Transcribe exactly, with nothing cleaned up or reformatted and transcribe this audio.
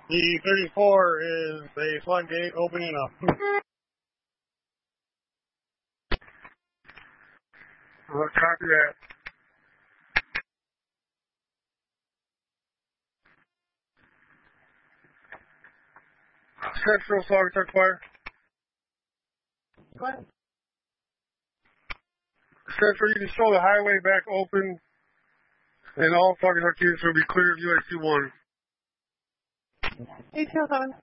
The thirty-four is a floodgate opening up. Well, copy that. Central Saugatuck Fire. Go ahead. Central, you can show the highway back open, and all Saugatuck units will be clear of U I C one. eight two seven.